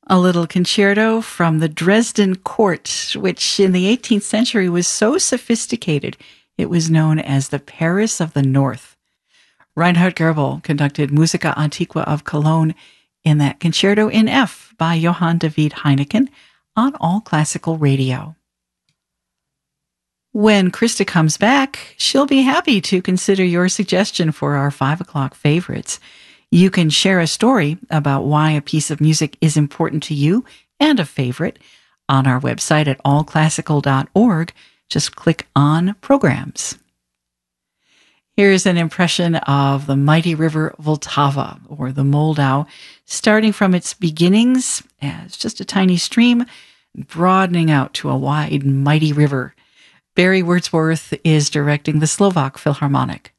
A little concerto from the Dresden Court, which in the 18th century was so sophisticated it was known as the Paris of the North. Reinhard Goebel conducted Musica Antiqua of Cologne in that Concerto in F by Johann David Heineken on All Classical Radio. When Krista comes back, she'll be happy to consider your suggestion for our 5 o'clock favorites. You can share a story about why a piece of music is important to you and a favorite on our website at allclassical.org. Just click on Programs. Here's an impression of the mighty river Vltava, or the Moldau, starting from its beginnings as just a tiny stream, broadening out to a wide, mighty river. Barry Wordsworth is directing the Slovak Philharmonic.